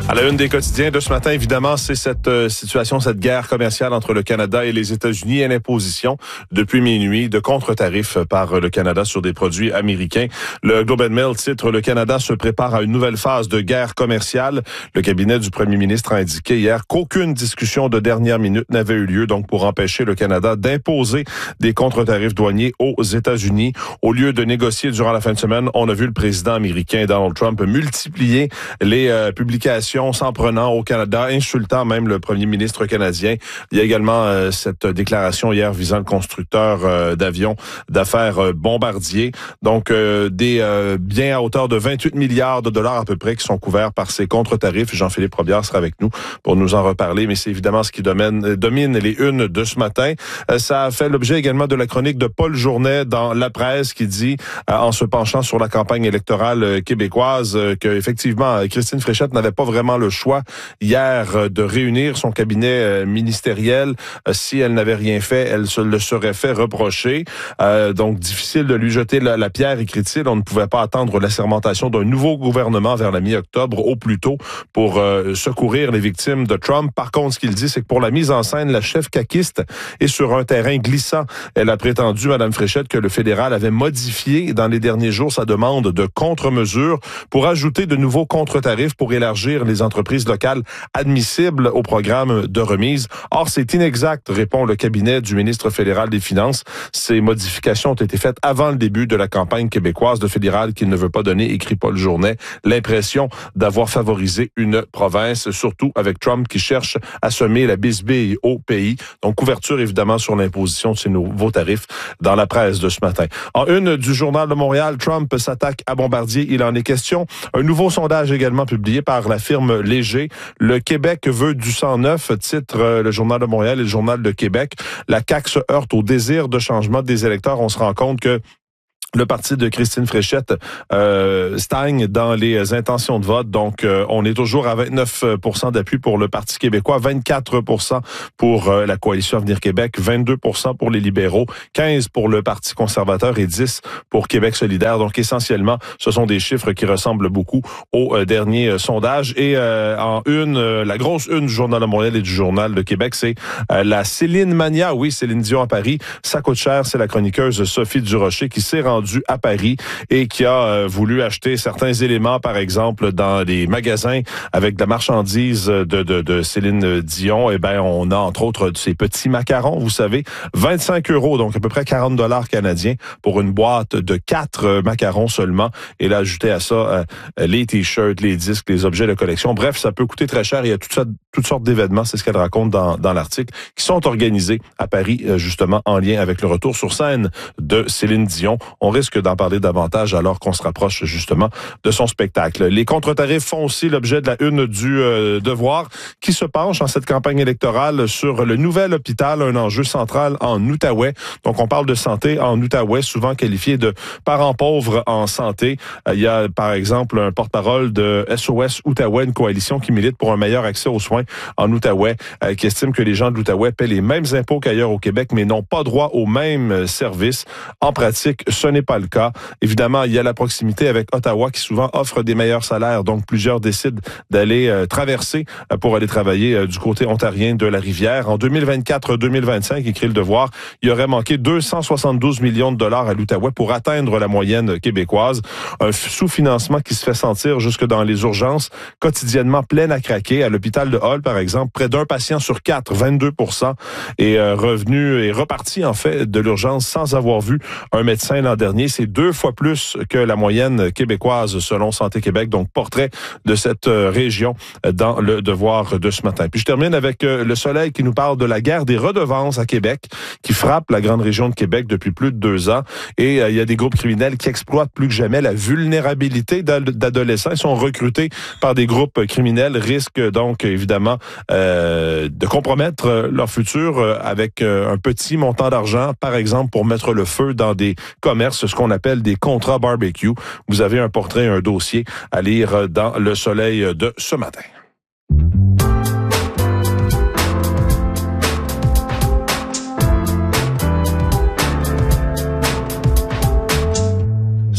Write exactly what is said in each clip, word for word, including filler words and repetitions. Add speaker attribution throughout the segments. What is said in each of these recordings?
Speaker 1: À la une des quotidiens de ce matin, évidemment, c'est cette euh, situation, cette guerre commerciale entre le Canada et les États-Unis et l'imposition depuis minuit de contre-tarifs par le Canada sur des produits américains. Le Globe and Mail titre « Le Canada se prépare à une nouvelle phase de guerre commerciale ». Le cabinet du premier ministre a indiqué hier qu'aucune discussion de dernière minute n'avait eu lieu donc pour empêcher le Canada d'imposer des contre-tarifs douaniers aux États-Unis. Au lieu de négocier durant la fin de semaine, on a vu le président américain Donald Trump multiplier les euh, publications s'en prenant au Canada, insultant même le premier ministre canadien. Il y a également euh, cette déclaration hier visant le constructeur euh, d'avions d'affaires euh, Bombardier. Donc, euh, des euh, biens à hauteur de vingt-huit milliards de dollars à peu près qui sont couverts par ces contre-tarifs. Jean-Philippe Robillard sera avec nous pour nous en reparler, mais c'est évidemment ce qui domine, domine les unes de ce matin. Euh, ça a fait l'objet également de la chronique de Paul Journet dans La Presse qui dit, euh, en se penchant sur la campagne électorale euh, québécoise, euh, que effectivement Christine Fréchette n'avait pas vraiment le choix hier de réunir son cabinet ministériel. Si elle n'avait rien fait, elle se le serait fait reprocher. Euh, donc, difficile de lui jeter la, la pierre, écrit-il. On ne pouvait pas attendre l'assermentation d'un nouveau gouvernement vers la mi-octobre au plus tôt pour euh, secourir les victimes de Trump. Par contre, ce qu'il dit, c'est que pour la mise en scène, la chef caquiste est sur un terrain glissant. Elle a prétendu, Mme Fréchette, que le fédéral avait modifié dans les derniers jours sa demande de contre-mesures pour ajouter de nouveaux contre-tarifs pour élargir les entreprises locales admissibles au programme de remise. Or, c'est inexact, répond le cabinet du ministre fédéral des Finances. Ces modifications ont été faites avant le début de la campagne québécoise. Le fédéral qui ne veut pas donner, écrit Paul Journet, l'impression d'avoir favorisé une province, surtout avec Trump qui cherche à semer la bisbille au pays. Donc, couverture évidemment sur l'imposition de ces nouveaux tarifs dans la presse de ce matin. En une du Journal de Montréal, Trump s'attaque à Bombardier. Il en est question. Un nouveau sondage également publié par la firme Léger. Le Québec veut du sang neuf, titre euh, le Journal de Montréal et le Journal de Québec. La C A Q se heurte au désir de changement des électeurs. On se rend compte que le parti de Christine Fréchette euh, stagne dans les intentions de vote. Donc, euh, on est toujours à vingt-neuf pour cent d'appui pour le Parti québécois, vingt-quatre pour cent pour euh, la Coalition Avenir Québec, vingt-deux pour cent pour les libéraux, quinze pour le Parti conservateur et dix pour Québec solidaire. Donc, essentiellement, ce sont des chiffres qui ressemblent beaucoup au euh, dernier euh, sondage. Et euh, en une, euh, la grosse une du Journal de Montréal et du Journal de Québec, c'est euh, la Céline Mania. Oui, Céline Dion à Paris. Ça coûte cher. C'est la chroniqueuse Sophie Durocher qui s'est rendue à Paris et qui a euh, voulu acheter certains éléments, par exemple, dans des magasins avec de la marchandise de, de, de Céline Dion. Eh ben, on a entre autres ces petits macarons, vous savez, vingt-cinq euros, donc à peu près quarante dollars canadiens pour une boîte de quatre macarons seulement. Et là, ajouter à ça euh, les t-shirts, les disques, les objets de collection. Bref, ça peut coûter très cher. Il y a toutes sortes, toutes sortes d'événements, c'est ce qu'elle raconte dans, dans l'article, qui sont organisés à Paris, justement, en lien avec le retour sur scène de Céline Dion. On risque d'en parler davantage alors qu'on se rapproche justement de son spectacle. Les contre-tarifs font aussi l'objet de la une du euh, Devoir qui se penche en cette campagne électorale sur le nouvel hôpital, un enjeu central en Outaouais. Donc on parle de santé en Outaouais, souvent qualifié de parents pauvres en santé. Euh, il y a par exemple un porte-parole de S O S Outaouais, une coalition qui milite pour un meilleur accès aux soins en Outaouais, euh, qui estime que les gens de l'Outaouais paient les mêmes impôts qu'ailleurs au Québec, mais n'ont pas droit aux mêmes services. En pratique, ce n'est pas le cas. Évidemment, il y a la proximité avec Ottawa qui souvent offre des meilleurs salaires. Donc, plusieurs décident d'aller euh, traverser euh, pour aller travailler euh, du côté ontarien de la rivière. En deux mille vingt-quatre deux mille vingt-cinq, écrit le Devoir, il aurait manqué deux cent soixante-douze millions de dollars à l'Outaouais pour atteindre la moyenne québécoise. Un sous-financement qui se fait sentir jusque dans les urgences, quotidiennement pleines à craquer. À l'hôpital de Hull, par exemple, près d'un patient sur quatre, vingt-deux pour cent, est euh, revenu et reparti, en fait, de l'urgence sans avoir vu un médecin l'an dernier. C'est deux fois plus que la moyenne québécoise selon Santé Québec. Donc, portrait de cette région dans le Devoir de ce matin. Puis je termine avec Le Soleil qui nous parle de la guerre des redevances à Québec qui frappe la grande région de Québec depuis plus de deux ans. Et euh, il y a des groupes criminels qui exploitent plus que jamais la vulnérabilité d'adolescents. Ils sont recrutés par des groupes criminels, risquent donc évidemment euh, de compromettre leur futur avec un petit montant d'argent, par exemple pour mettre le feu dans des commerces, ce qu'on appelle des contrats barbecue. Vous avez un portrait, un dossier à lire dans Le Soleil de ce matin.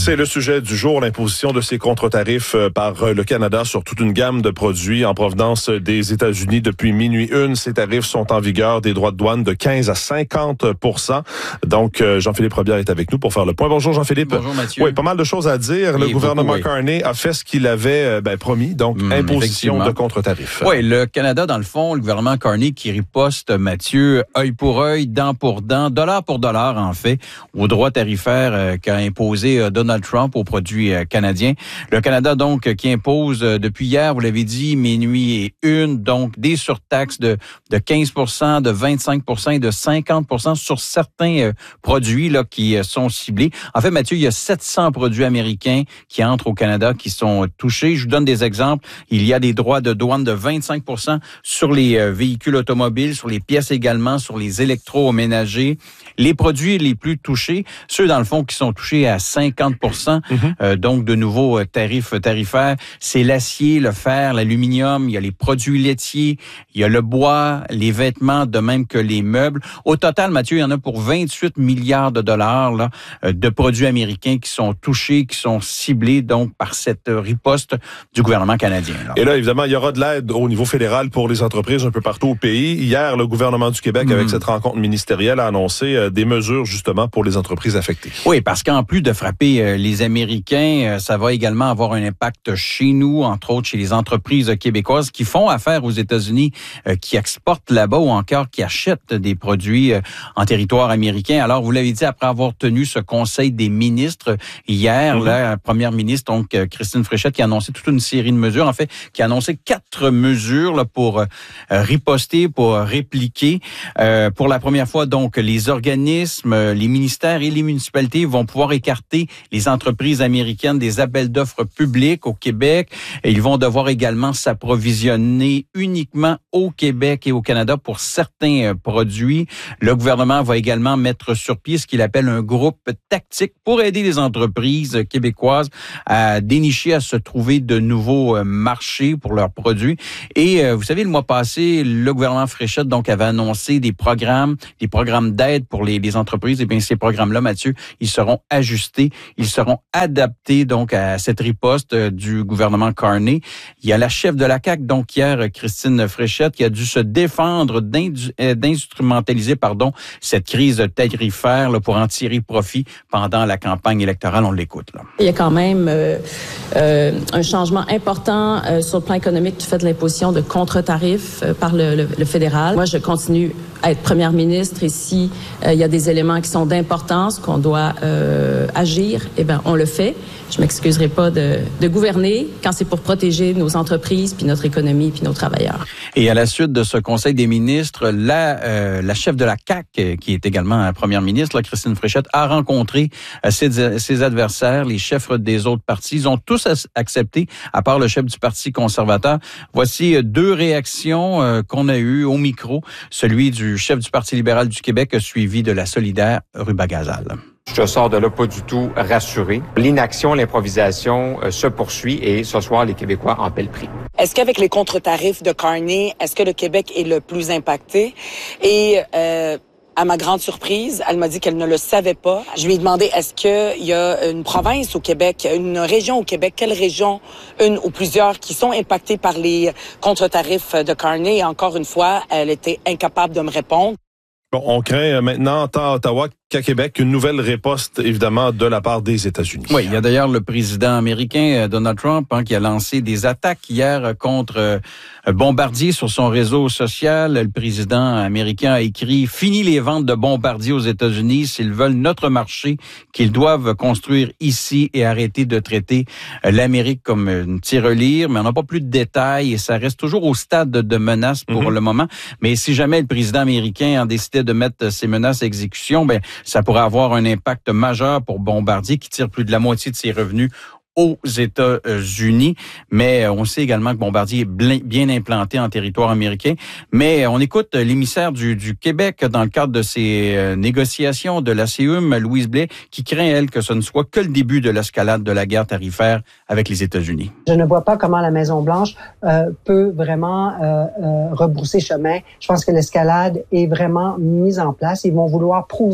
Speaker 1: C'est le sujet du jour, l'imposition de ces contre-tarifs par le Canada sur toute une gamme de produits en provenance des États-Unis. Depuis minuit une, ces tarifs sont en vigueur, des droits de douane de quinze à cinquante pour cent. Donc, Jean-Philippe Robillard est avec nous pour faire le point. Bonjour Jean-Philippe.
Speaker 2: Bonjour Mathieu.
Speaker 1: Oui, pas mal de choses à dire. Le
Speaker 2: Et
Speaker 1: gouvernement
Speaker 2: beaucoup, oui.
Speaker 1: Carney a fait ce qu'il avait ben, promis, donc mmh, imposition de contre-tarifs.
Speaker 2: Oui, le Canada, dans le fond, le gouvernement Carney qui riposte, Mathieu, œil pour œil, dent pour dent, dollar pour dollar, en fait, aux droits tarifaires euh, qu'a imposé euh, Donald Trump aux produits euh, canadiens. Le Canada, donc, qui impose euh, depuis hier, vous l'avez dit, minuit et une, donc des surtaxes de, de quinze pour cent, de vingt-cinq pour cent et de cinquante pour cent sur certains euh, produits là qui euh, sont ciblés. En fait, Mathieu, il y a sept cents produits américains qui entrent au Canada qui sont touchés. Je vous donne des exemples. Il y a des droits de douane de vingt-cinq pour cent sur les euh, véhicules automobiles, sur les pièces également, sur les électroménagers. Les produits les plus touchés, ceux dans le fond qui sont touchés à cinquante pour cent, mm-hmm. euh, donc de nouveaux euh, tarifs tarifaires, c'est l'acier, le fer, l'aluminium, il y a les produits laitiers, il y a le bois, les vêtements, de même que les meubles. Au total, Mathieu, il y en a pour vingt-huit milliards de dollars là, euh, de produits américains qui sont touchés, qui sont ciblés donc par cette riposte du gouvernement canadien. Là.
Speaker 1: Et là, évidemment, il y aura de l'aide au niveau fédéral pour les entreprises un peu partout au pays. Hier, le gouvernement du Québec, mmh. avec cette rencontre ministérielle, a annoncé euh, des mesures justement pour les entreprises affectées.
Speaker 2: Oui, parce qu'en plus de frapper euh, les Américains, euh, ça va également avoir un impact chez nous, entre autres chez les entreprises québécoises qui font affaire aux États-Unis, euh, qui exportent là-bas ou encore qui achètent des produits euh, en territoire américain. Alors, vous l'avez dit, après avoir tenu ce conseil des ministres hier, mmh. là, la première ministre, donc euh, Christine Fréchette, qui a annoncé toute une série de mesures, en fait, qui a annoncé quatre mesures là, pour euh, riposter, pour répliquer. Euh, pour la première fois, donc, les organismes, les ministères et les municipalités vont pouvoir écarter les entreprises américaines des appels d'offres publics au Québec. Et ils vont devoir également s'approvisionner uniquement au Québec et au Canada pour certains produits. Le gouvernement va également mettre sur pied ce qu'il appelle un groupe tactique pour aider les entreprises québécoises à dénicher, à se trouver de nouveaux marchés pour leurs produits. Et euh, vous savez, le mois passé, le gouvernement Fréchette donc avait annoncé des programmes, des programmes d'aide pour les, les entreprises. Et bien, ces programmes-là, Mathieu, ils seront ajustés, ils seront adaptés donc à cette riposte euh, du gouvernement Carney. Il y a la chef de la C A Q, donc hier, Christine Fréchette, qui a dû se défendre d'indu- euh, d'instrumentaliser pardon cette crise tarifaire là, pour en tirer profit pendant la campagne électorale. On l'écoute. Là.
Speaker 3: Il y a quand même euh, euh, un changement important euh, sur le plan économique du fait de l'imposition de contre-tarifs euh, par le, le, le fédéral. Moi, je continue à être première ministre et si euh, il y a des éléments qui sont d'importance, qu'on doit euh, agir, eh bien, on le fait. Je m'excuserai pas de, de gouverner quand c'est pour protéger nos entreprises, puis notre économie, puis nos travailleurs.
Speaker 2: Et à la suite de ce Conseil des ministres, la, euh, la chef de la C A Q, qui est également la première ministre, là, Christine Fréchette, a rencontré euh, ses, ses adversaires, les chefs des autres partis. Ils ont tous accepté, à part le chef du Parti conservateur. Voici deux réactions euh, qu'on a eues au micro. Celui du chef du Parti libéral du Québec, suivi de la solidaire Ruba Gazal.
Speaker 4: Je sors de là pas du tout rassuré. L'inaction, l'improvisation euh, se poursuit et ce soir, les Québécois en paient le prix.
Speaker 5: Est-ce qu'avec les contre-tarifs de Carney, est-ce que le Québec est le plus impacté? Et euh, à ma grande surprise, elle m'a dit qu'elle ne le savait pas. Je lui ai demandé, est-ce qu'il y a une province au Québec, une région au Québec, quelle région, une ou plusieurs, qui sont impactées par les contre-tarifs de Carney? Et encore une fois, elle était incapable de me répondre.
Speaker 1: Bon, on craint maintenant, tant à Ottawa qu'à Québec, une nouvelle riposte, évidemment, de la part des États-Unis.
Speaker 2: Oui, il y a d'ailleurs le président américain, Donald Trump, hein, qui a lancé des attaques hier contre euh, Bombardier sur son réseau social. Le président américain a écrit « Fini les ventes de Bombardier aux États-Unis. S'ils veulent notre marché, qu'ils doivent construire ici et arrêter de traiter l'Amérique comme une tirelire. » Mais on n'a pas plus de détails et ça reste toujours au stade de menace pour mm-hmm. le moment. Mais si jamais le président américain en décidait de mettre ces menaces à exécution, ben ça pourrait avoir un impact majeur pour Bombardier qui tire plus de la moitié de ses revenus aux États-Unis. Mais on sait également que Bombardier est bien implanté en territoire américain. Mais on écoute l'émissaire du, du Québec dans le cadre de ces négociations de la C E U M, Louise Blais, qui craint, elle, que ce ne soit que le début de l'escalade de la guerre tarifaire avec les États-Unis.
Speaker 6: Je ne vois pas comment la Maison-Blanche euh, peut vraiment euh, euh, rebrousser chemin. Je pense que l'escalade est vraiment mise en place. Ils vont vouloir prouver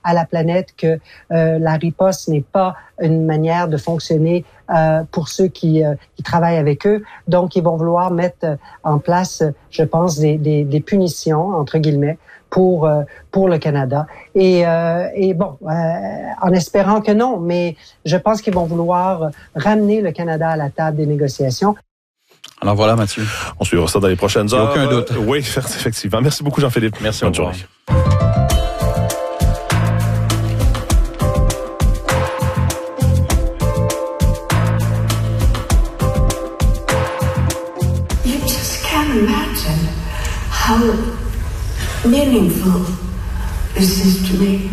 Speaker 6: à la planète que euh, la riposte n'est pas une manière de fonctionner euh, pour ceux qui, euh, qui travaillent avec eux. Donc, ils vont vouloir mettre en place, je pense, des, des, des punitions, entre guillemets, pour euh, pour le Canada. Et, euh, et bon, euh, en espérant que non, mais je pense qu'ils vont vouloir ramener le Canada à la table des négociations.
Speaker 2: Alors voilà, Mathieu.
Speaker 1: On suivra ça dans les prochaines heures.
Speaker 2: Aucun doute.
Speaker 1: Euh, oui, effectivement. Merci beaucoup, Jean-Philippe.
Speaker 2: Merci.
Speaker 1: Bonne journée.
Speaker 7: You just can't imagine how meaningful this is to me.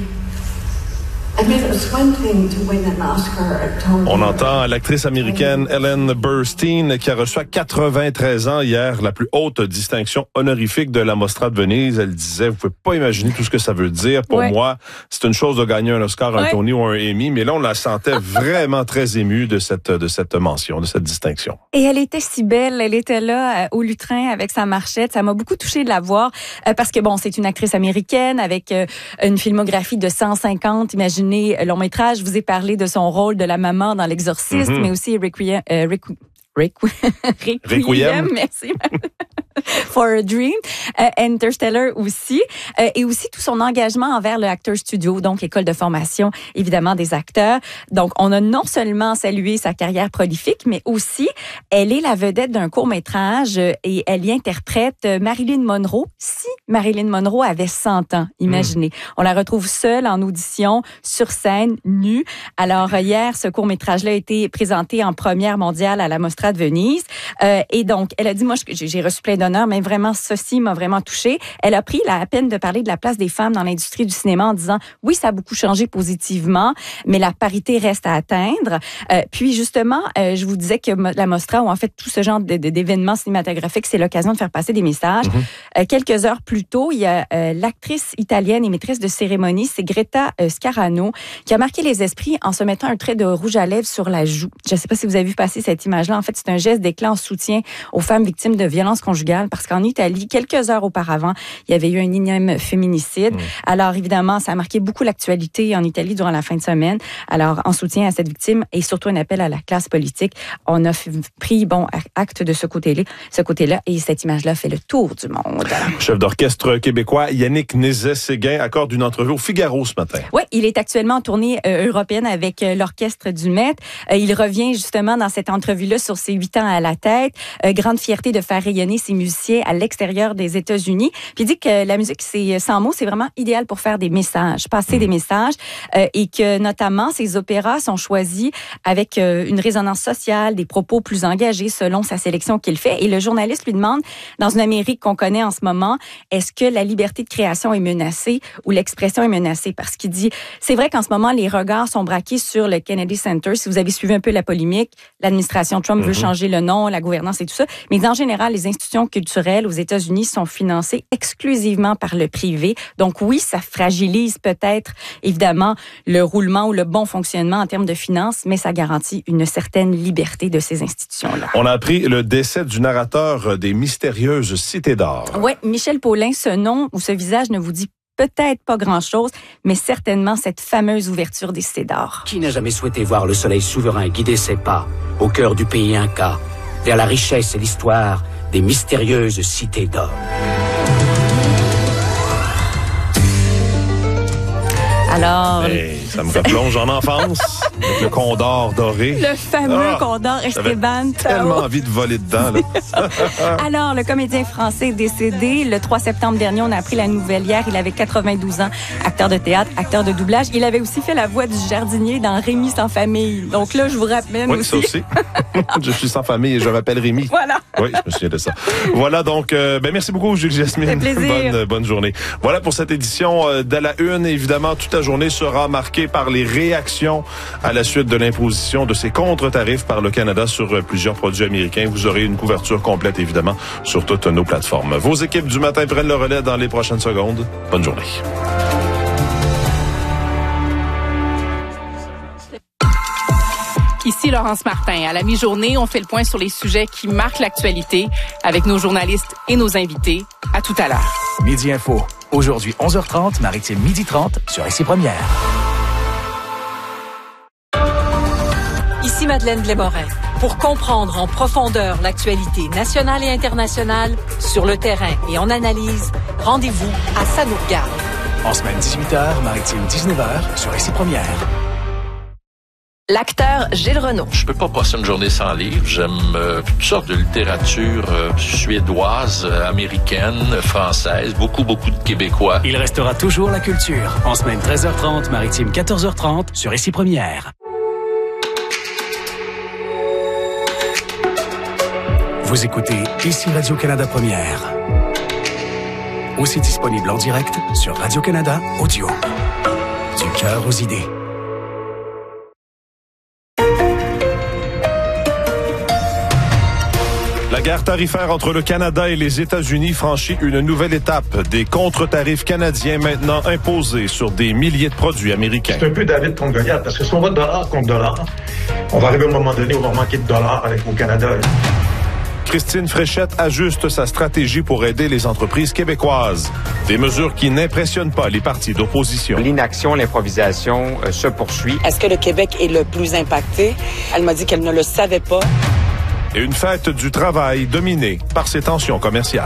Speaker 7: I mean, it's one thing to win an Oscar. I told
Speaker 1: On
Speaker 7: you.
Speaker 1: entend l'actrice américaine Ellen Burstyn qui a reçu à quatre-vingt-treize ans hier la plus haute distinction honorifique de la Mostra de Venise. Elle disait, vous pouvez pas imaginer tout ce que ça veut dire. Pour
Speaker 8: ouais.
Speaker 1: moi, c'est une chose de gagner un Oscar, un
Speaker 8: ouais.
Speaker 1: Tony ou un Emmy, mais là, on la sentait vraiment très émue de cette, de cette mention, de cette distinction.
Speaker 8: Et elle était si belle. Elle était là euh, au lutrin avec sa marchette. Ça m'a beaucoup touchée de la voir euh, parce que, bon, c'est une actrice américaine avec euh, une filmographie de cent cinquante, imaginez, long métrage. Je vous ai parlé de son rôle de la maman dans L'Exorciste, mm-hmm. mais aussi Requiem, euh, Requ... Requ... Requiem,
Speaker 1: Requiem.
Speaker 8: merci. For a Dream, euh, Interstellar aussi, euh, et aussi tout son engagement envers le Actors Studio, donc école de formation évidemment des acteurs. Donc on a non seulement salué sa carrière prolifique, mais aussi elle est la vedette d'un court-métrage euh, et elle y interprète euh, Marilyn Monroe. Si Marilyn Monroe avait cent ans, imaginez. Mm. On la retrouve seule en audition, sur scène, nue. Alors hier, ce court-métrage-là a été présenté en première mondiale à la Mostra de Venise. Euh, et donc, elle a dit, moi, j'ai, j'ai reçu plein d'honneurs, mais vraiment, ceci m'a vraiment touchée. Elle a pris la peine de parler de la place des femmes dans l'industrie du cinéma en disant, oui, ça a beaucoup changé positivement, mais la parité reste à atteindre. Euh, puis, justement, euh, je vous disais que la Mostra, ou en fait, tout ce genre de, de, d'événements cinématographiques, c'est l'occasion de faire passer des messages. Mm-hmm. Euh, quelques heures plus tôt, il y a euh, l'actrice italienne et maîtresse de cérémonie, c'est Greta euh, Scarano, qui a marqué les esprits en se mettant un trait de rouge à lèvres sur la joue. Je ne sais pas si vous avez vu passer cette image-là. En fait, c'est un geste d'éclat en soutien aux femmes victimes de violences conjugales, parce qu'en Italie, quelques heures auparavant, il y avait eu un énième féminicide. Mmh. Alors, évidemment, ça a marqué beaucoup l'actualité en Italie durant la fin de semaine. Alors, en soutien à cette victime et surtout un appel à la classe politique, on a f- pris, bon, acte de ce côté-là, ce côté-là, et cette image-là fait le tour du monde.
Speaker 1: Chef d'orchestre québécois Yannick Nézet-Séguin accorde une entrevue au Figaro ce matin.
Speaker 8: Oui, il est actuellement en tournée euh, européenne avec euh, l'orchestre du Met. Euh, il revient justement dans cette entrevue-là sur ses huit ans à la tête. Euh, grande fierté de faire rayonner ses musiciens à l'extérieur des États-Unis. Puis il dit que la musique, c'est sans mots, c'est vraiment idéal pour faire des messages, passer mmh. des messages, euh, et que notamment ses opéras sont choisis avec euh, une résonance sociale, des propos plus engagés selon sa sélection qu'il fait. Et le journaliste lui demande, dans une Amérique qu'on connaît en ce moment, est-ce que la liberté de création est menacée ou l'expression est menacée? Parce qu'il dit, c'est vrai qu'en ce moment, les regards sont braqués sur le Kennedy Center. Si vous avez suivi un peu la polémique, l'administration Trump mmh. veut changer le nom, la gouvernance et tout ça. Mais en général, les institutions culturelles aux États-Unis sont financées exclusivement par le privé. Donc oui, ça fragilise peut-être, évidemment, le roulement ou le bon fonctionnement en termes de finances, mais ça garantit une certaine liberté de ces institutions-là.
Speaker 1: On a appris le décès du narrateur des mystérieuses Cités d'or.
Speaker 8: Oui, Michel Paulin, ce nom ou ce visage ne vous dit peut-être pas grand-chose, mais certainement cette fameuse ouverture des Cités d'or.
Speaker 9: Qui n'a jamais souhaité voir le soleil souverain guider ses pas au cœur du pays Inca, vers la richesse et l'histoire des mystérieuses Cités d'or?
Speaker 8: Alors...
Speaker 1: Hey, ça me replonge en enfance, avec le condor doré.
Speaker 8: Le fameux ah, condor Esteban.
Speaker 1: J'avais tellement envie de voler dedans. Là.
Speaker 8: Alors, le comédien français est décédé le trois septembre dernier. On a appris la nouvelle hier. Il avait quatre-vingt-douze ans, acteur de théâtre, acteur de doublage. Il avait aussi fait la voix du jardinier dans Rémi sans famille. Donc là, je vous rappelle
Speaker 1: oui,
Speaker 8: aussi.
Speaker 1: Oui, ça aussi. Je suis sans famille et je m'appelle Rémi.
Speaker 8: Voilà.
Speaker 1: Oui, je me souviens de ça. Voilà donc, euh, ben merci beaucoup, Julie Jasmine.
Speaker 8: Ça fait plaisir.
Speaker 1: Bonne, bonne journée. Voilà pour cette édition euh, de la Une. Évidemment, toute la journée sera marquée par les réactions à la suite de l'imposition de ces contre-tarifs par le Canada sur euh, plusieurs produits américains. Vous aurez une couverture complète, évidemment, sur toutes nos plateformes. Vos équipes du matin prennent le relais dans les prochaines secondes. Bonne journée.
Speaker 10: Ici Laurence Martin. À la mi-journée, on fait le point sur les sujets qui marquent l'actualité avec nos journalistes et nos invités. À tout à l'heure.
Speaker 11: Midi Info. Aujourd'hui, onze heures trente, Maritime midi trente sur Ici Première.
Speaker 12: Ici Madeleine Blais-Morin. Pour comprendre en profondeur l'actualité nationale et internationale, sur le terrain et en analyse, rendez-vous à Ça nous regarde.
Speaker 11: En semaine dix-huit heures, Maritime dix-neuf heures sur Ici Première.
Speaker 12: L'acteur Gilles Renaud.
Speaker 13: Je peux pas passer une journée sans lire. J'aime euh, toutes sortes de littérature euh, suédoise, euh, américaine, française, beaucoup, beaucoup de Québécois.
Speaker 11: Il restera toujours la culture. En semaine treize heures trente, Maritime quatorze heures trente sur Ici Première. Vous écoutez Ici Radio-Canada Première. Aussi disponible en direct sur Radio-Canada Audio. Du cœur aux idées.
Speaker 1: La guerre tarifaire entre le Canada et les États-Unis franchit une nouvelle étape. Des contre-tarifs canadiens maintenant imposés sur des milliers de produits américains.
Speaker 14: C'est un peu David contre Goliath, parce que si on va dollar contre dollar, on va arriver à un moment donné où on va manquer de dollars avec au Canada.
Speaker 1: Christine Fréchette ajuste sa stratégie pour aider les entreprises québécoises. Des mesures qui n'impressionnent pas les partis d'opposition.
Speaker 4: L'inaction, l'improvisation euh, se poursuit.
Speaker 5: Est-ce que le Québec est le plus impacté? Elle m'a dit qu'elle ne le savait pas.
Speaker 1: Et une fête du travail dominée par ces tensions commerciales.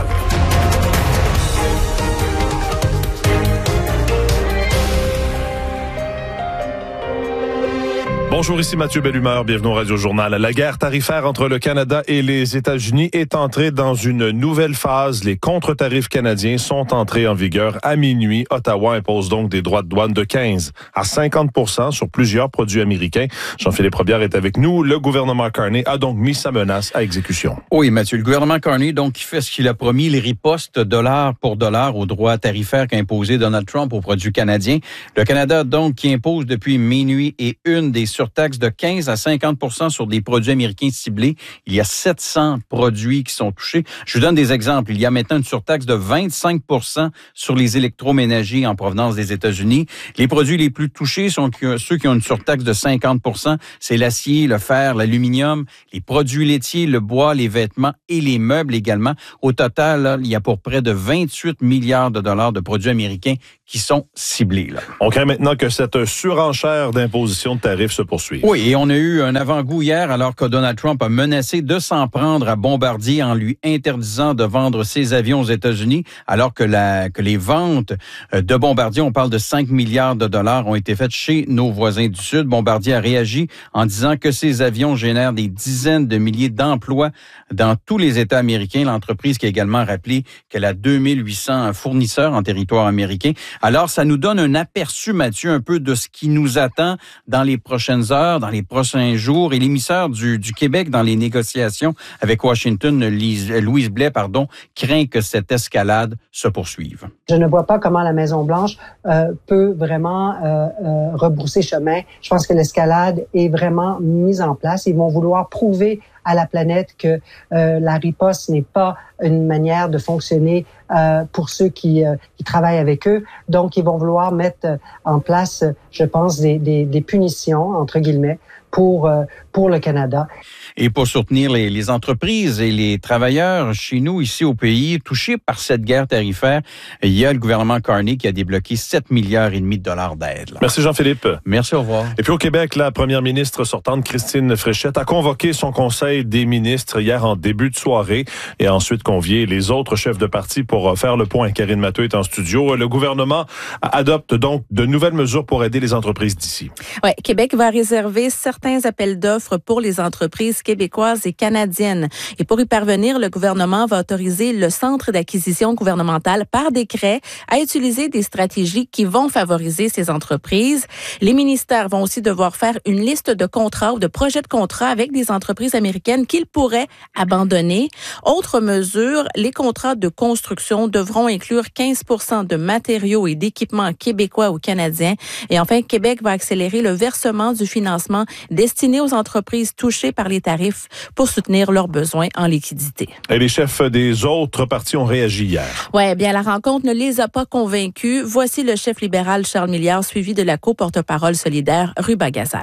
Speaker 1: Bonjour, ici Mathieu Bellumeur, bienvenue au Radio-Journal. La guerre tarifaire entre le Canada et les États-Unis est entrée dans une nouvelle phase. Les contre-tarifs canadiens sont entrés en vigueur à minuit. Ottawa impose donc des droits de douane de quinze à cinquante pour cent sur plusieurs produits américains. Jean-Philippe Robillard est avec nous. Le gouvernement Carney a donc mis sa menace à exécution.
Speaker 2: Oui, Mathieu, le gouvernement Carney donc qui fait ce qu'il a promis, il riposte dollar pour dollar aux droits tarifaires qu'a imposé Donald Trump aux produits canadiens. Le Canada donc qui impose depuis minuit et une des surtaxes de quinze à cinquante pour cent sur des produits américains ciblés. Il y a sept cents produits qui sont touchés. Je vous donne des exemples. Il y a maintenant une surtaxe de vingt-cinq pour cent sur les électroménagers en provenance des États-Unis. Les produits les plus touchés sont ceux qui ont une surtaxe de cinquante pour cent. C'est l'acier, le fer, l'aluminium, les produits laitiers, le bois, les vêtements et les meubles également. Au total, là, il y a pour près de vingt-huit milliards de dollars de produits américains qui sont ciblés. Là.
Speaker 1: On craint maintenant que cette surenchère d'imposition de tarifs se poursuive.
Speaker 2: Oui, et on a eu un avant-goût hier alors que Donald Trump a menacé de s'en prendre à Bombardier en lui interdisant de vendre ses avions aux États-Unis, alors que, la, que les ventes de Bombardier, on parle de cinq milliards de dollars, ont été faites chez nos voisins du Sud. Bombardier a réagi en disant que ces avions génèrent des dizaines de milliers d'emplois dans tous les États américains. L'entreprise qui a également rappelé qu'elle a deux mille huit cents fournisseurs en territoire américain. Alors, ça nous donne un aperçu, Mathieu, un peu de ce qui nous attend dans les prochaines heures, dans les prochains jours. Et l'émissaire du, du Québec dans les négociations avec Washington, Lise, Louise Blais, pardon, craint que cette escalade se poursuive.
Speaker 6: Je ne vois pas comment la Maison-Blanche euh, peut vraiment euh, euh, rebrousser chemin. Je pense que l'escalade est vraiment mise en place. Ils vont vouloir prouver à la planète que euh, la riposte n'est pas une manière de fonctionner euh, pour ceux qui, euh, qui travaillent avec eux. Donc, ils vont vouloir mettre en place, je pense, des, des, des punitions, entre guillemets, pour, euh, pour le Canada.
Speaker 2: Et pour soutenir les, les entreprises et les travailleurs chez nous, ici au pays, touchés par cette guerre tarifaire, il y a le gouvernement Carney qui a débloqué sept milliards et demi de dollars d'aide. Là.
Speaker 1: Merci Jean-Philippe.
Speaker 2: Merci, au revoir.
Speaker 1: Et puis au Québec, la première ministre sortante, Christine Fréchette, a convoqué son conseil des ministres hier en début de soirée et a ensuite convié les autres chefs de parti pour faire le point. Karine Matheux est en studio. Le gouvernement adopte donc de nouvelles mesures pour aider les entreprises d'ici.
Speaker 8: Ouais, Québec va réserver certains appels d'offres pour les entreprises québécoises et canadiennes. Et pour y parvenir, le gouvernement va autoriser le Centre d'acquisition gouvernementale par décret à utiliser des stratégies qui vont favoriser ces entreprises. Les ministères vont aussi devoir faire une liste de contrats ou de projets de contrats avec des entreprises américaines qu'ils pourraient abandonner. Autre mesure, les contrats de construction devront inclure quinze pour cent de matériaux et d'équipements québécois ou canadiens. Et enfin, Québec va accélérer le versement du financement destiné aux entreprises touchées par les tarifs pour soutenir leurs besoins en liquidité.
Speaker 1: Et les chefs des autres partis ont réagi hier.
Speaker 8: Ouais, bien la rencontre ne les a pas convaincus. Voici le chef libéral Charles Milliard, suivi de la co-porte-parole solidaire Ruba Gazal.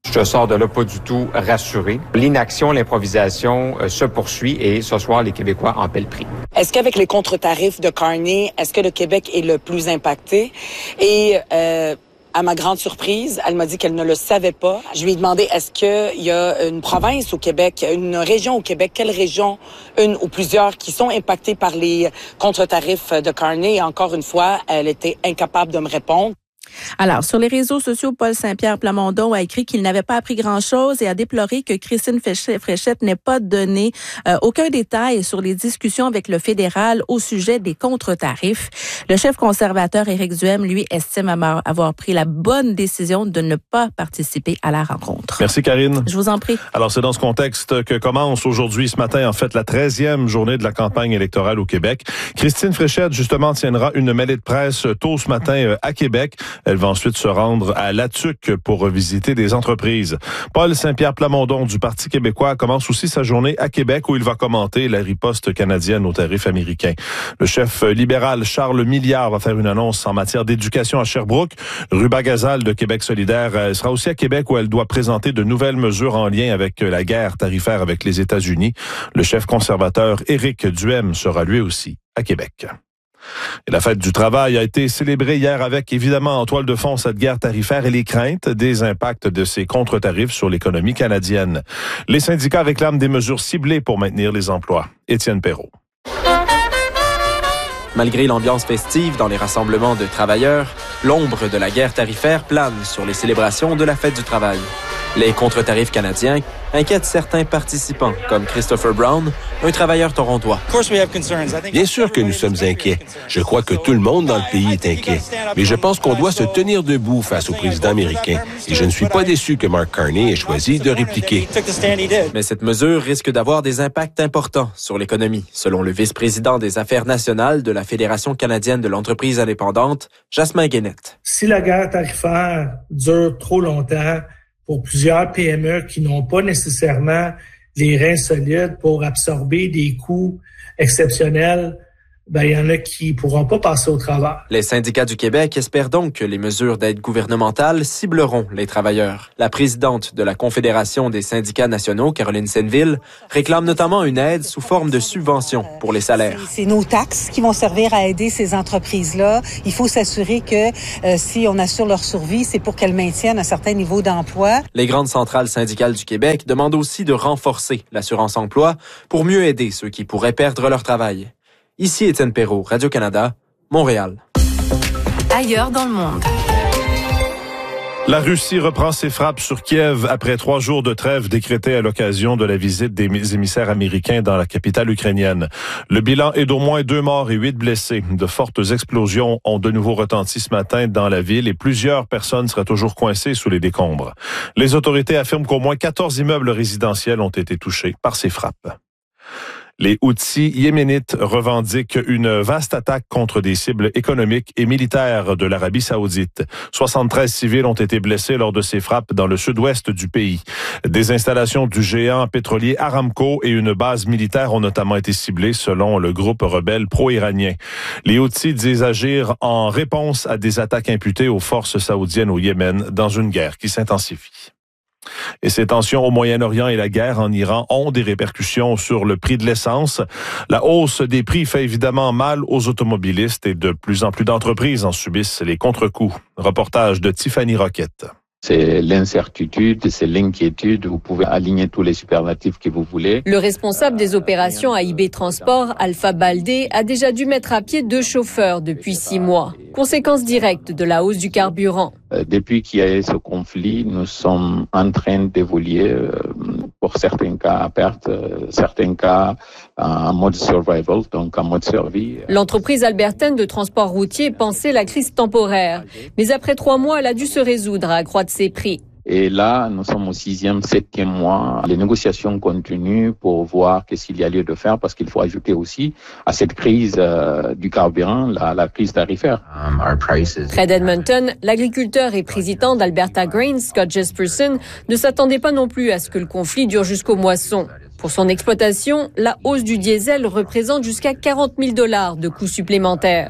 Speaker 4: Je sors de là pas du tout rassuré. L'inaction, l'improvisation euh, se poursuit et ce soir, les Québécois en paient le prix.
Speaker 5: Est-ce qu'avec les contre-tarifs de Carney, est-ce que le Québec est le plus impacté? Et euh, à ma grande surprise, elle m'a dit qu'elle ne le savait pas. Je lui ai demandé, est-ce qu'il y a une province au Québec, une région au Québec, quelle région, une ou plusieurs, qui sont impactées par les contre-tarifs de Carney? Et encore une fois, elle était incapable de me répondre.
Speaker 15: Alors, sur les réseaux sociaux, Paul Saint-Pierre Plamondon a écrit qu'il n'avait pas appris grand-chose et a déploré que Christine Fréchette n'ait pas donné euh, aucun détail sur les discussions avec le fédéral au sujet des contre-tarifs. Le chef conservateur Éric Duhem, lui, estime avoir pris la bonne décision de ne pas participer à la rencontre.
Speaker 1: Merci, Karine.
Speaker 15: Je vous en prie.
Speaker 1: Alors, c'est dans ce contexte que commence aujourd'hui, ce matin, en fait, la treizième journée de la campagne électorale au Québec. Christine Fréchette, justement, tiendra une mêlée de presse tôt ce matin à Québec. Elle va ensuite se rendre à Latuc pour visiter des entreprises. Paul Saint-Pierre Plamondon du Parti québécois commence aussi sa journée à Québec où il va commenter la riposte canadienne aux tarifs américains. Le chef libéral Charles Milliard va faire une annonce en matière d'éducation à Sherbrooke. Ruba Gazal de Québec solidaire sera aussi à Québec où elle doit présenter de nouvelles mesures en lien avec la guerre tarifaire avec les États-Unis. Le chef conservateur Éric Duhem sera lui aussi à Québec. Et la fête du travail a été célébrée hier avec, évidemment, en toile de fond cette guerre tarifaire et les craintes des impacts de ces contre-tarifs sur l'économie canadienne. Les syndicats réclament des mesures ciblées pour maintenir les emplois. Étienne Perrault.
Speaker 16: Malgré l'ambiance festive dans les rassemblements de travailleurs, l'ombre de la guerre tarifaire plane sur les célébrations de la fête du travail. Les contre-tarifs canadiens inquiètent certains participants, comme Christopher Brown, un travailleur torontois.
Speaker 17: Bien sûr que nous sommes inquiets. Je crois que tout le monde dans le pays est inquiet. Mais je pense qu'on doit se tenir debout face au président américain. Et je ne suis pas déçu que Mark Carney ait choisi de répliquer.
Speaker 16: Mais cette mesure risque d'avoir des impacts importants sur l'économie, selon le vice-président des Affaires nationales de la Fédération canadienne de l'entreprise indépendante, Jasmin Guénette.
Speaker 18: Si la guerre tarifaire dure trop longtemps, pour plusieurs P M E qui n'ont pas nécessairement les reins solides pour absorber des coûts exceptionnels, ben, il y en a qui pourront pas passer au travers.
Speaker 16: Les syndicats du Québec espèrent donc que les mesures d'aide gouvernementale cibleront les travailleurs. La présidente de la Confédération des syndicats nationaux, Caroline Senneville, réclame notamment une aide sous forme de subvention pour les salaires.
Speaker 19: C'est nos taxes qui vont servir à aider ces entreprises-là. Il faut s'assurer que euh, si on assure leur survie, c'est pour qu'elles maintiennent un certain niveau d'emploi.
Speaker 16: Les grandes centrales syndicales du Québec demandent aussi de renforcer l'assurance-emploi pour mieux aider ceux qui pourraient perdre leur travail. Ici Étienne Perrault, Radio-Canada, Montréal.
Speaker 12: Ailleurs dans le monde.
Speaker 1: La Russie reprend ses frappes sur Kiev après trois jours de trêve décrétée à l'occasion de la visite des émissaires américains dans la capitale ukrainienne. Le bilan est d'au moins deux morts et huit blessés. De fortes explosions ont de nouveau retenti ce matin dans la ville et plusieurs personnes seraient toujours coincées sous les décombres. Les autorités affirment qu'au moins quatorze immeubles résidentiels ont été touchés par ces frappes. Les Houthis yéménites revendiquent une vaste attaque contre des cibles économiques et militaires de l'Arabie saoudite. soixante-treize civils ont été blessés lors de ces frappes dans le sud-ouest du pays. Des installations du géant pétrolier Aramco et une base militaire ont notamment été ciblées selon le groupe rebelle pro-iranien. Les Houthis disent agir en réponse à des attaques imputées aux forces saoudiennes au Yémen dans une guerre qui s'intensifie. Et ces tensions au Moyen-Orient et la guerre en Iran ont des répercussions sur le prix de l'essence. La hausse des prix fait évidemment mal aux automobilistes et de plus en plus d'entreprises en subissent les contre-coups. Reportage de Tiffany Roquette.
Speaker 20: C'est l'incertitude, c'est l'inquiétude. Vous pouvez aligner tous les superlatifs que vous voulez.
Speaker 21: Le responsable des opérations à I B Transport, Alpha Baldé, a déjà dû mettre à pied deux chauffeurs depuis six mois. Conséquence directe de la hausse du carburant.
Speaker 20: Depuis qu'il y a eu ce conflit, nous sommes en train d'évoluer, pour certains cas à perte, certains cas en mode survival, donc en mode survie.
Speaker 21: L'entreprise albertaine de transport routier pensait la crise temporaire. Mais après trois mois, elle a dû se résoudre à accroître ses prix.
Speaker 20: Et là, nous sommes au sixième, septième mois. Les négociations continuent pour voir qu'est-ce qu'il y a lieu de faire parce qu'il faut ajouter aussi à cette crise euh, du carburant, la, la crise tarifaire.
Speaker 21: Près d'Edmonton, l'agriculteur et président d'Alberta Grain, Scott Jesperson, ne s'attendait pas non plus à ce que le conflit dure jusqu'aux moissons. Pour son exploitation, la hausse du diesel représente jusqu'à quarante mille dollars de coûts supplémentaires.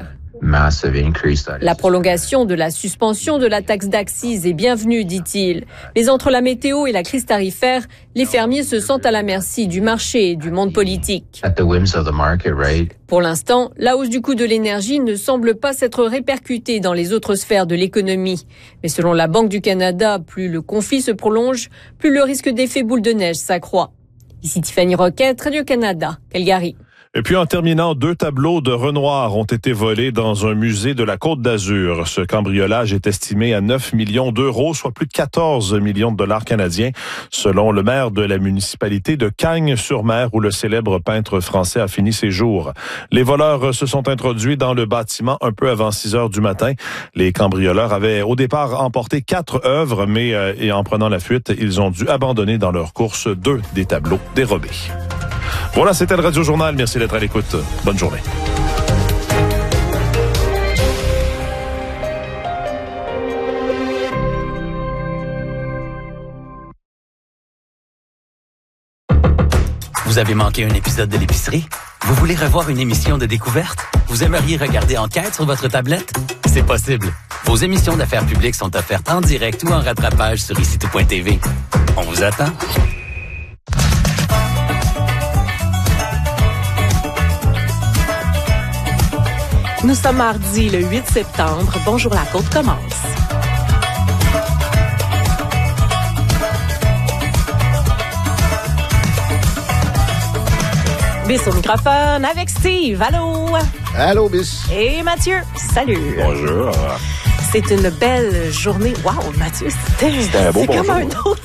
Speaker 21: La prolongation de la suspension de la taxe d'accise est bienvenue, dit-il. Mais entre la météo et la crise tarifaire, les fermiers se sentent à la merci du marché et du monde politique. Pour l'instant, la hausse du coût de l'énergie ne semble pas s'être répercutée dans les autres sphères de l'économie. Mais selon la Banque du Canada, plus le conflit se prolonge, plus le risque d'effet boule de neige s'accroît. Ici Tiffany Roquette, Radio-Canada, Calgary.
Speaker 1: Et puis en terminant, deux tableaux de Renoir ont été volés dans un musée de la Côte d'Azur. Ce cambriolage est estimé à neuf millions d'euros, soit plus de quatorze millions de dollars canadiens, selon le maire de la municipalité de Cagnes-sur-Mer, où le célèbre peintre français a fini ses jours. Les voleurs se sont introduits dans le bâtiment un peu avant six heures du matin. Les cambrioleurs avaient au départ emporté quatre œuvres, mais euh, et en prenant la fuite, ils ont dû abandonner dans leur course deux des tableaux dérobés. Voilà, c'était le Radio Journal. Merci d'être à l'écoute. Bonne journée.
Speaker 3: Vous avez manqué un épisode de l'épicerie? Vous voulez revoir une émission de découverte? Vous aimeriez regarder Enquête sur votre tablette? C'est possible. Vos émissions d'affaires publiques sont offertes en direct ou en rattrapage sur ici tout point t v. On vous attend.
Speaker 22: Nous sommes mardi, le huit septembre. Bonjour, la côte commence. Bis au microphone avec Steve. Allô?
Speaker 23: Allô, Bis.
Speaker 22: Et Mathieu. Salut.
Speaker 23: Bonjour.
Speaker 22: C'est une belle journée. Wow, Mathieu, c'était,
Speaker 23: c'était un beau
Speaker 22: c'est
Speaker 23: bonjour.
Speaker 22: comme un autre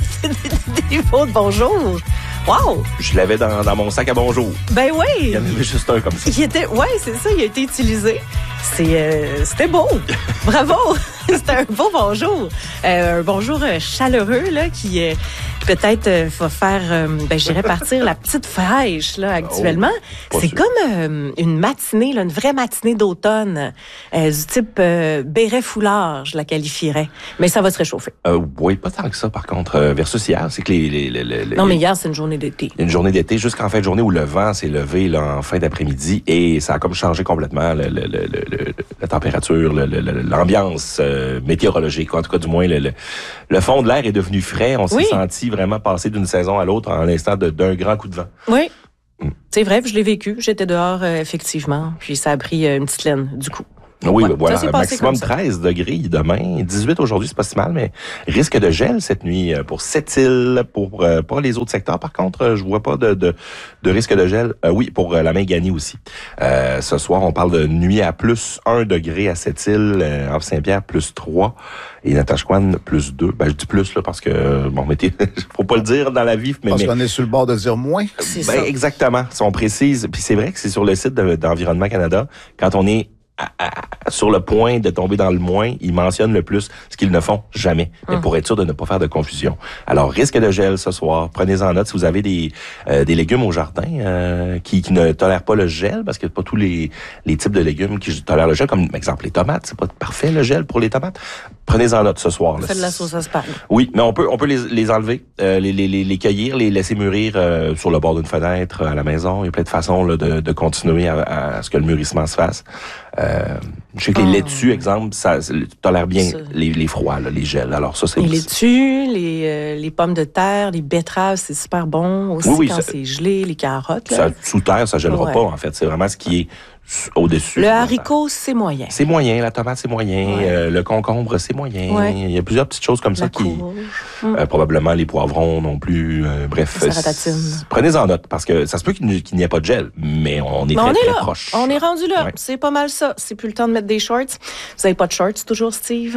Speaker 22: niveau de bonjour. Wow!
Speaker 23: Je l'avais dans, dans mon sac à bonjour.
Speaker 22: Ben oui!
Speaker 23: Il y en avait juste un comme ça.
Speaker 22: Il était, ouais, c'est ça, il a été utilisé. C'est, euh, c'était beau! Bravo! C'était un beau bonjour. Euh, un bonjour chaleureux, là, qui euh, peut-être euh, va faire, euh, ben, j'irais partir la petite fraîche, là, actuellement. Oh, c'est sûr. Comme euh, une matinée, là, une vraie matinée d'automne, euh, du type euh, béret foulard, je la qualifierais. Mais ça va se réchauffer.
Speaker 23: Euh, oui, pas tant que ça, par contre, euh, versus hier. C'est que les, les, les, les
Speaker 22: Non, mais hier, c'est une journée d'été.
Speaker 23: Une journée d'été, jusqu'en fin de journée où le vent s'est levé, là, en fin d'après-midi, et ça a comme changé complètement le, le, le, le, la température, le, le, l'ambiance euh, météorologique. En tout cas, du moins, le, le, le fond de l'air est devenu frais. On
Speaker 22: oui.
Speaker 23: s'est senti vraiment passer d'une saison à l'autre en l'instant de, d'un grand coup de vent.
Speaker 22: Oui. Mm. C'est vrai, je l'ai vécu. J'étais dehors, euh, effectivement, puis ça a pris euh, une petite laine, du coup.
Speaker 23: Oui,
Speaker 22: ouais,
Speaker 23: voilà, maximum treize degrés demain, dix-huit aujourd'hui, c'est pas si mal, mais risque de gel cette nuit pour Sept-Îles, pour euh, pas les autres secteurs. Par contre, je vois pas de, de, de risque de gel. Euh, oui, pour euh, la Mainganie aussi. Euh, ce soir, on parle de nuit à plus un degré à Sept-Îles, euh, Havre-Saint-Pierre, plus trois, et Natashquan, plus deux. Ben, je dis plus, là, parce que, bon, mettez, faut pas le dire dans la vie. Mais, parce mais, qu'on est sur le bord de dire moins.
Speaker 22: C'est
Speaker 23: ben,
Speaker 22: ça.
Speaker 23: Exactement. Si on précise, puis c'est vrai que c'est sur le site de, d'Environnement Canada, quand on est À, à, sur le point de tomber dans le moins, ils mentionnent le plus, ce qu'ils ne font jamais, mais hum. pour être sûr de ne pas faire de confusion. Alors, risque de gel ce soir, prenez-en note si vous avez des euh, des légumes au jardin euh, qui, qui ne tolèrent pas le gel, parce que pas tous les les types de légumes qui tolèrent le gel, comme exemple les tomates, c'est pas parfait le gel pour les tomates. Prenez-en note ce soir.
Speaker 22: Faites de la sauce à spag.
Speaker 23: Oui, mais on peut on peut les, les enlever, euh, les, les les cueillir, les laisser mûrir euh, sur le bord d'une fenêtre à la maison. Il y a plein de façons là, de, de continuer à, à ce que le mûrissement se fasse. Euh, je sais que les oh. laitues, exemple, ça, ça tolère bien les, les froids, là, les gels. Alors ça, c'est
Speaker 22: les laitues, les, euh, les pommes de terre, les betteraves, c'est super bon aussi oui, oui, quand ça, c'est gelé, les carottes. Là.
Speaker 23: Ça, sous terre, ça gèlera ouais. pas, en fait. C'est vraiment ce qui est au-dessus.
Speaker 22: Le haricot, c'est moyen.
Speaker 23: C'est moyen. La tomate, c'est moyen. Ouais. Euh, le concombre, c'est moyen. Ouais. Il y a plusieurs petites choses comme
Speaker 22: la
Speaker 23: ça qui...
Speaker 22: Hum.
Speaker 23: Euh, probablement les poivrons non plus. Euh, bref.
Speaker 22: Euh,
Speaker 23: prenez-en note, parce que ça se peut qu'il n'y ait pas de gel, mais on est mais très,
Speaker 22: on est
Speaker 23: très
Speaker 22: là.
Speaker 23: proche.
Speaker 22: On est rendu là.
Speaker 23: Ouais.
Speaker 22: C'est pas mal ça. C'est plus le temps de mettre des shorts. Vous avez pas de shorts toujours, Steve?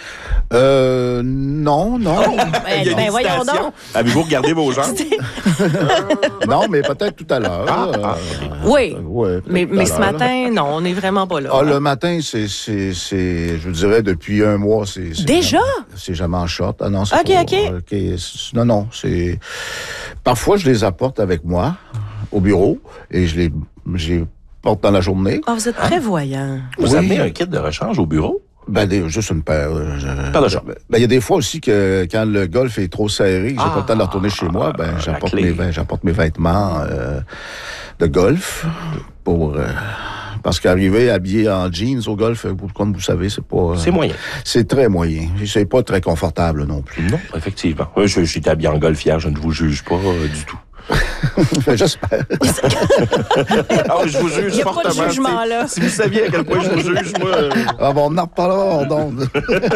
Speaker 23: Euh, non, non.
Speaker 22: Oh, ben, ben voyons donc.
Speaker 23: Avez-vous regardé vos jambes?
Speaker 24: Non, mais peut-être tout à l'heure.
Speaker 23: Ah, ah.
Speaker 22: Oui,
Speaker 24: euh, ouais,
Speaker 22: mais, mais ce matin, non, on n'est vraiment pas là.
Speaker 24: Ah, le matin, c'est, c'est, c'est, je vous dirais, depuis un mois, c'est... c'est
Speaker 22: Déjà?
Speaker 24: Jamais, c'est jamais en short. Ah non, c'est
Speaker 22: OK,
Speaker 24: pas,
Speaker 22: OK.
Speaker 24: okay. Non, non, c'est... Parfois, je les apporte avec moi au bureau et je les, je les porte dans la journée.
Speaker 22: Ah, vous êtes prévoyant.
Speaker 23: Vous
Speaker 24: oui.
Speaker 23: amenez un kit de rechange au bureau?
Speaker 24: Ben, des, juste une paire. Je,
Speaker 23: paire de shorts.
Speaker 24: Ben, il y a des fois aussi que quand le golf est trop serré, j'ai
Speaker 23: ah,
Speaker 24: pas le temps de retourner chez moi, ben, j'apporte mes, j'apporte mes vêtements euh, de golf pour, euh, Parce qu'arriver habillé en jeans au golf, comme vous savez, c'est pas...
Speaker 23: C'est moyen.
Speaker 24: C'est très moyen. C'est pas très confortable non plus.
Speaker 23: Non, effectivement. Moi, je, je suis habillé en golf hier, je ne vous juge pas euh, du tout.
Speaker 24: J'espère.
Speaker 23: Ah, je vous juge
Speaker 22: Il n'y a
Speaker 23: fortement.
Speaker 22: pas de jugement, là.
Speaker 23: Si vous saviez à quel point je vous juge, moi... Euh...
Speaker 24: Ah bon, on en reparlera hors d'onde.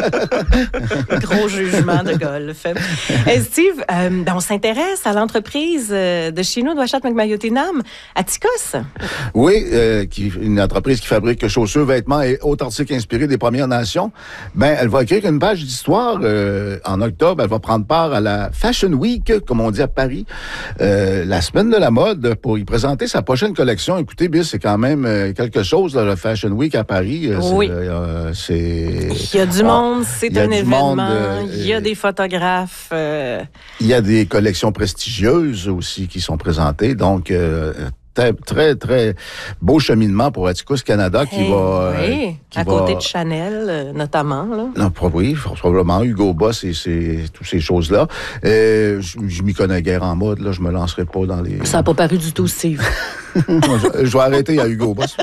Speaker 22: Gros jugement de golf. Et Steve, euh, ben on s'intéresse à l'entreprise de chez nous, de Ouachat McMayotenam, à Ticos.
Speaker 24: Oui, euh, qui, une entreprise qui fabrique chaussures, vêtements et autres articles inspirés des Premières Nations. Ben, elle va écrire une page d'histoire euh, en octobre. Elle va prendre part à la Fashion Week, comme on dit à Paris. Euh, la semaine de la mode pour y présenter sa prochaine collection. Écoutez, Bill, c'est quand même euh, quelque chose, là, le Fashion Week à Paris. Euh,
Speaker 22: oui.
Speaker 24: Euh, c'est...
Speaker 22: Il y a du monde, c'est un événement. Monde, euh, il y a des photographes. Euh...
Speaker 24: Il y a des collections prestigieuses aussi qui sont présentées. Donc, euh, Très, très, très beau cheminement pour Atticus Canada qui
Speaker 22: hey,
Speaker 24: va...
Speaker 22: Oui,
Speaker 24: euh, qui
Speaker 22: à
Speaker 24: va...
Speaker 22: côté de Chanel, notamment. Là.
Speaker 24: Non, oui, probablement. Hugo Boss et c'est, toutes ces choses-là. Euh, je, je m'y connais guère en mode, là. Je me lancerai pas dans les...
Speaker 22: Ça n'a pas paru du tout, Steve.
Speaker 24: je, je vais arrêter à Hugo Boss.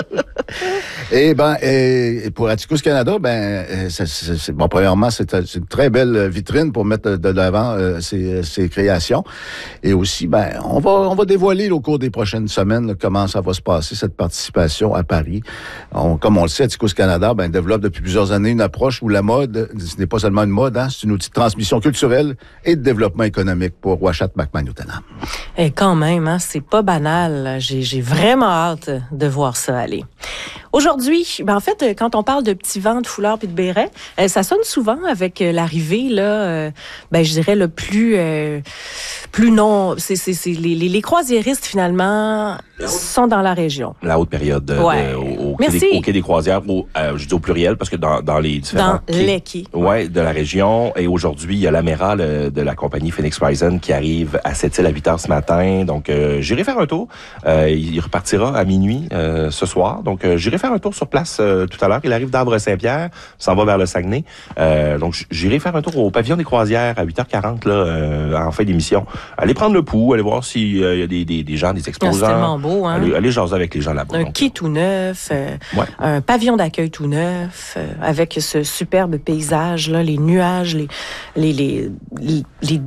Speaker 24: Et ben, et pour Atticus Canada, ben, c'est, c'est, c'est, bon, premièrement, c'est, c'est une très belle vitrine pour mettre de l'avant euh, ses, ses créations. Et aussi, ben, on va, on va dévoiler au cours des prochaines semaines là, comment ça va se passer, cette participation à Paris. On, comme on le sait, Atticus Canada, ben, développe depuis plusieurs années une approche où la mode, ce n'est pas seulement une mode, hein, c'est une outil de transmission culturelle et de développement économique pour Ouachat McMayotenam.
Speaker 22: Et quand même, hein, c'est pas banal. J'ai, j'ai vraiment hâte de voir ça aller. Aujourd'hui, ben en fait, quand on parle de petits vents, de foulard puis de bérets, euh, ça sonne souvent avec euh, l'arrivée là, euh, ben je dirais le plus, euh, plus non, c'est c'est c'est les, les les croisiéristes finalement sont dans la région.
Speaker 23: La haute période de,
Speaker 22: ouais.
Speaker 23: de, au, au, quai des, au quai des croisières, au, euh, je dis au pluriel parce que dans dans les différents
Speaker 22: dans
Speaker 23: quais,
Speaker 22: les quais,
Speaker 23: ouais, de la région. Et aujourd'hui, il y a l'amiral euh, de la compagnie Phoenix Horizon qui arrive à Sept-Îles à huit heures ce matin. Donc euh, j'irai faire un tour. Euh, il repartira à minuit euh, ce soir. Donc euh, j'irai faire un tour sur place euh, tout à l'heure. Il arrive d'Arbre-Saint-Pierre, s'en va vers le Saguenay. Euh, donc, j'irai faire un tour au pavillon des croisières à huit heures quarante, là, euh, en fin d'émission. Allez prendre le pouls, allez voir s'il y a des, des, des gens, des exposants.
Speaker 22: C'est tellement beau, hein?
Speaker 23: Allez, allez jaser avec les gens là-bas.
Speaker 22: Un
Speaker 23: donc,
Speaker 22: quai tout neuf, euh,
Speaker 23: ouais.
Speaker 22: un pavillon d'accueil tout neuf, euh, avec ce superbe paysage, là, les nuages, les, les, les, les, les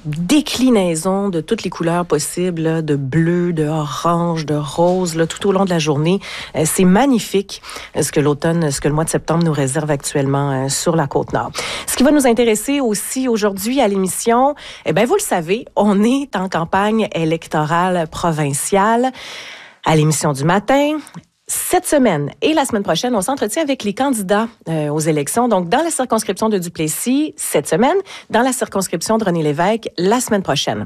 Speaker 22: déclinaison de toutes les couleurs possibles, là, de bleu, de orange, de rose, là, tout au long de la journée. Euh, c'est magnifique euh, ce que l'automne, ce que le mois de septembre nous réserve actuellement euh, sur la Côte-Nord. Ce qui va nous intéresser aussi aujourd'hui à l'émission, eh ben vous le savez, on est en campagne électorale provinciale. À l'émission du matin, cette semaine et la semaine prochaine, on s'entretient avec les candidats euh, aux élections. Donc, dans la circonscription de Duplessis, cette semaine, dans la circonscription de René Lévesque, la semaine prochaine.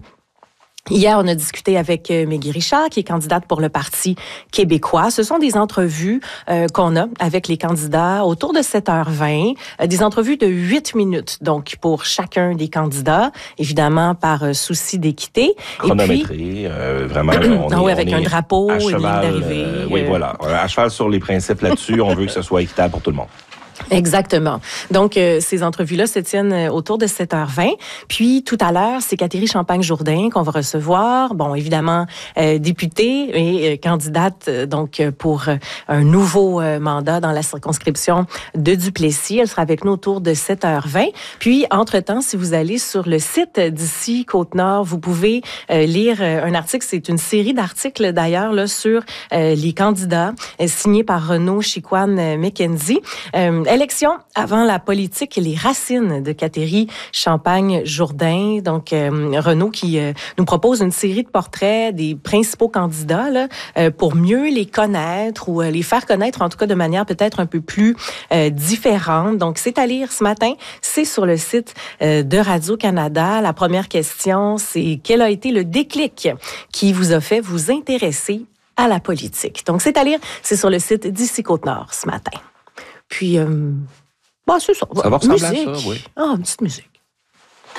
Speaker 22: Hier, on a discuté avec euh, Meggy Richard, qui est candidate pour le Parti québécois. Ce sont des entrevues euh, qu'on a avec les candidats autour de sept heures vingt, euh, des entrevues de huit minutes, donc pour chacun des candidats, évidemment par euh, souci d'équité.
Speaker 23: Chronométré,
Speaker 22: Et puis,
Speaker 23: euh, vraiment. On
Speaker 22: ah
Speaker 23: est,
Speaker 22: oui, avec
Speaker 23: on
Speaker 22: un
Speaker 23: est
Speaker 22: drapeau,
Speaker 23: à
Speaker 22: une ligne
Speaker 23: cheval,
Speaker 22: d'arrivée.
Speaker 23: Euh, oui,
Speaker 22: euh...
Speaker 23: voilà. À cheval sur les principes là-dessus, on veut que ce soit équitable pour tout le monde.
Speaker 22: Exactement. Donc, euh, ces entrevues-là se tiennent euh, autour de sept heures vingt. Puis, tout à l'heure, c'est Catherine Champagne-Jourdain qu'on va recevoir. Bon, évidemment, euh, députée et euh, candidate euh, donc pour euh, un nouveau euh, mandat dans la circonscription de Duplessis. Elle sera avec nous autour de sept heures vingt. Puis, entre-temps, si vous allez sur le site d'ici Côte-Nord, vous pouvez euh, lire euh, un article. C'est une série d'articles, d'ailleurs, là, sur euh, les candidats euh, signés par Renaud Chicoine-McKenzie. Euh, Élection avant la politique et les racines de Catherine Champagne-Jourdain. Donc, euh, Renaud qui euh, nous propose une série de portraits des principaux candidats là, euh, pour mieux les connaître ou euh, les faire connaître, en tout cas de manière peut-être un peu plus euh, différente. Donc, c'est à lire ce matin. C'est sur le site euh, de Radio-Canada. La première question, c'est quel a été le déclic qui vous a fait vous intéresser à la politique? Donc, c'est à lire. C'est sur le site d'ici Côte-Nord ce matin. Puis, euh, bah, c'est ça.
Speaker 23: Ça va ressembler
Speaker 22: musique.
Speaker 23: à ça, oui.
Speaker 22: Ah, une petite musique.